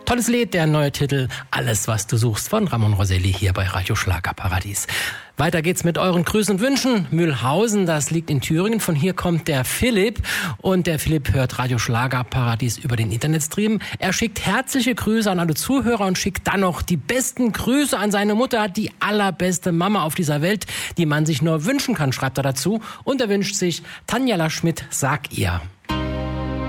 Tolles Lied, der neue Titel Alles, was du suchst von Ramon Roselli hier bei Radio Schlagerparadies. Weiter geht's mit euren Grüßen und Wünschen. Mühlhausen, das liegt in Thüringen. Von hier kommt der Philipp. Und der Philipp hört Radio Schlagerparadies über den Internetstream. Er schickt herzliche Grüße an alle Zuhörer und schickt dann noch die besten Grüße an seine Mutter, die allerbeste Mama auf dieser Welt, die man sich nur wünschen kann, schreibt er dazu. Und er wünscht sich, Tanja Schmidt, sag ihr.